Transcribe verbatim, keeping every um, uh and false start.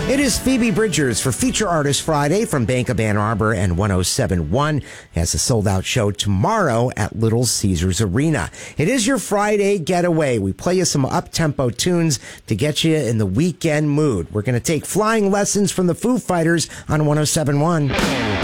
It is Phoebe Bridgers for Feature Artist Friday from Bank of Ann Arbor and one oh seven point one. Has a sold-out show tomorrow at Little Caesars Arena. It is your Friday getaway. We play you some up-tempo tunes to get you in the weekend mood. We're going to take flying lessons from the Foo Fighters on one oh seven point one.